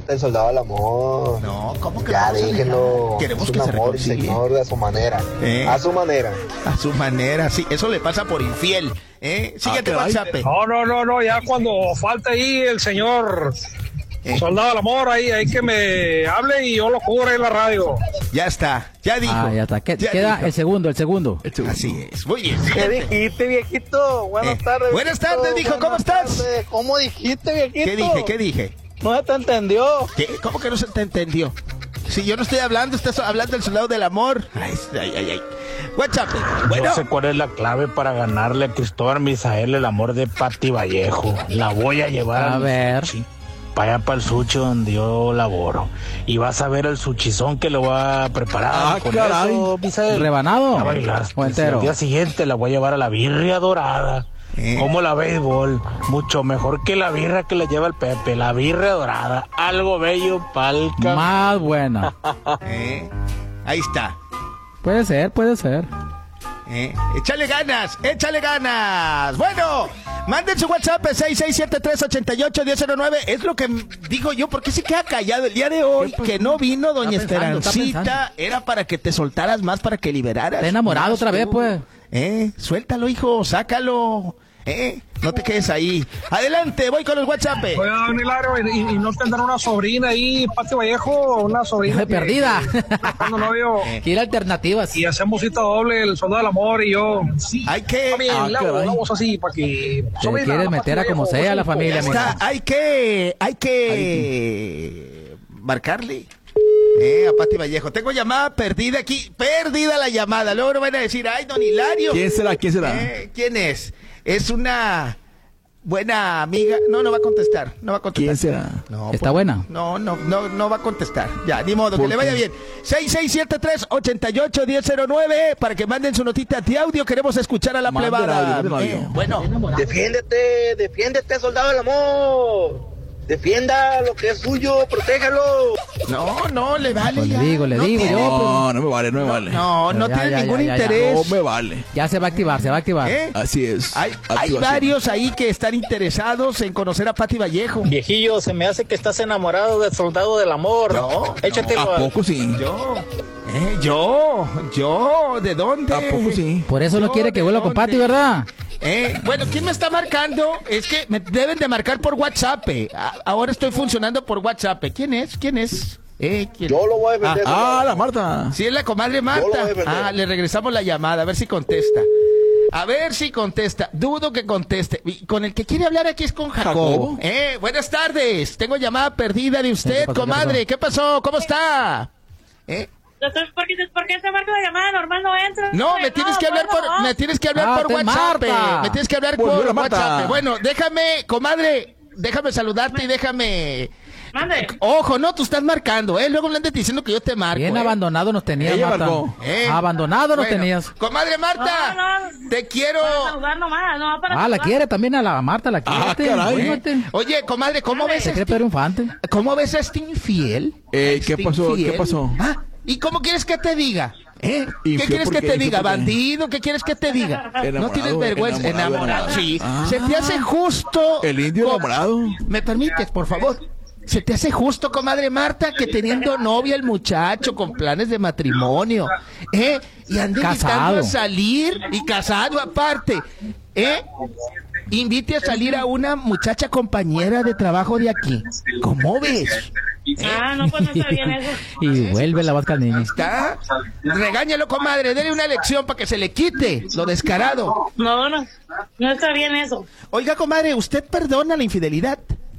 el soldado del amor. No, ¿cómo que ya no? déjenlo. Queremos es que un se amor, reconcilie. señor, a su manera. A su manera. A su manera, sí. Eso le pasa por infiel. Síguete WhatsApp. No, ya cuando falta ahí el señor soldado del amor, ahí que me hable y yo lo cubro en la radio. Ya está, ya dijo. Ya está. Queda dijo. el segundo. Así es, muy bien. ¿Qué dijiste, viejito? Buenas tardes. Buenas tardes, mijo, ¿cómo estás? Tardes. ¿Cómo dijiste, viejito? ¿Qué dije? No se te entendió. ¿Qué? ¿Cómo que no se te entendió? Si yo no estoy hablando, estás hablando del soldado del amor. Ay. WhatsApp. Bueno. No sé cuál es la clave para ganarle a Cristóbal Misael el amor de Pati Vallejo. La voy a llevar A ver. sushi, para allá para el sushi donde yo laboro. Y vas a ver el suchizón que lo va a preparar. Con eso, Misael. ¿Rebanado A bailar. o entero? El día siguiente la voy a llevar a la birria dorada. Como la béisbol, mucho mejor que la birra que le lleva el Pepe, la birria dorada, algo bello palca. Más buena. Ahí está. Puede ser. Échale ganas. Bueno, manden su WhatsApp 6673881009. Es lo que digo yo, ¿por qué se queda callado el día de hoy? Que no vino doña Esperancita, era para que te soltaras más, para que liberaras. Está enamorado otra vez, pues. Suéltalo, hijo, sácalo. No te quedes ahí. Adelante, voy con los WhatsApp. Oiga, don Hilario, y no tendrán una sobrina ahí, Pati Vallejo, una sobrina perdida. Cuando novio. Quiere alternativas. Y hacemos cita doble, el soldado del amor y yo. Hay que. La voz así, para que. Se quiere meter a como sea la familia. Está, hay que marcarle. A Pati Vallejo. Tengo llamada perdida aquí. Perdida la llamada. Luego no van a decir, ay, don Hilario. ¿Quién será? ¿Quién es? Es una buena amiga. No va a contestar. ¿Quién será? No, ¿Está buena? No va a contestar. Ya, ni modo, que le vaya bien. 6673881009 para que manden su notita de audio. Queremos escuchar a la plebada. Bueno. Defiéndete, soldado del amor. Defienda lo que es suyo, protéjalo. No, le vale. Pues le digo yo. No me vale. No tiene ningún interés. No me vale. Ya se va a activar. Así es. Hay varios ahí que están interesados en conocer a Pati Vallejo. Viejillo, se me hace que estás enamorado del soldado del amor. Échatelo. ¿A poco sí? Yo, ¿de dónde? ¿A poco sí? Por eso no quiere que vuelva con Pati, ¿verdad? Bueno, ¿quién me está marcando? Es que me deben de marcar por WhatsApp. Ahora estoy funcionando por WhatsApp. ¿Quién es? Yo lo voy a vender. La Marta. Sí, es la comadre Marta. Le regresamos la llamada, a ver si contesta. Dudo que conteste. Y con el que quiere hablar aquí es con Jacobo. Buenas tardes. Tengo llamada perdida de usted, comadre. ¿Qué pasó? ¿Cómo está? ¿Por qué te marco la llamada normal no entra? No, me tienes que hablar por WhatsApp. Me tienes que hablar por WhatsApp. Bueno, déjame saludarte y déjame. Mande. Ojo, no, tú estás marcando, luego me andas diciendo que yo te marco. Bien abandonado nos tenías, Marta. Abandonado nos tenías. Comadre Marta, te quiero. Para saludar nomás, no para la quiere también a la Marta, la quiere. Oye, comadre, ¿cómo ves ¿Cómo ves a este infiel? ¿Qué pasó? ¿Y cómo quieres que te diga? ¿Qué quieres que te diga? ¿Bandido? ¿Qué quieres que te diga? ¿No tienes vergüenza? Enamorado. Sí. Se te hace justo. El indio enamorado. ¿Me permites, por favor? ¿Se te hace justo, comadre Marta, que teniendo novia el muchacho con planes de matrimonio, y ande invitando a salir, y casado aparte, invite a salir a una muchacha compañera de trabajo de aquí? ¿Cómo ves? No, pues no está bien eso. Y vuelve la vasca al niño. ¿Está? Regáñalo, comadre, dele una lección para que se le quite lo descarado. No está bien eso. Oiga, comadre, ¿usted perdona la infidelidad?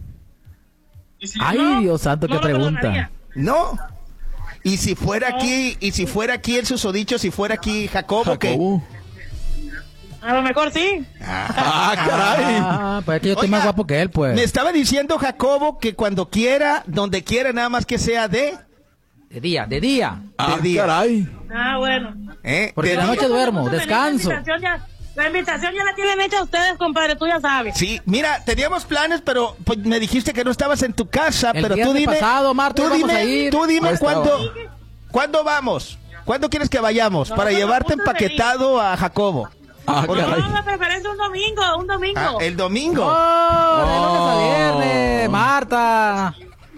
Ay, Dios santo, qué pregunta. No. Y si fuera aquí el susodicho, si fuera aquí Jacobo. ¿Qué? A lo mejor sí. Caray. Pues es que yo estoy más guapo que él, pues. Me estaba diciendo Jacobo que cuando quiera, donde quiera, nada más que sea de día. De día. Caray. Bueno. Porque la noche duermo, descanso. La invitación ya la tienen hecha ustedes, compadre, tú ya sabes. Sí, mira, teníamos planes, pero pues, me dijiste que no estabas en tu casa, pero tú dime. Pasado, Marta, tú dime cuándo vamos. ¿Cuándo quieres que vayamos? Para llevarte empaquetado a Jacobo. No, de preferencia un domingo. ¿El domingo? De lunes a viernes, Marta.